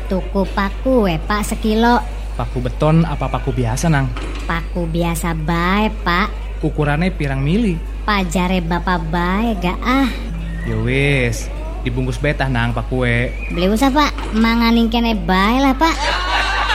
tuku paku pak sekilo. Paku beton apa paku biasa nang? Paku biasa bae pak. Ukurannya pirang mili? Pajare bapak bae gak ah. Yowis, dibungkus betah nang pakue. Beli usah pak, manganing kene bae lah pak.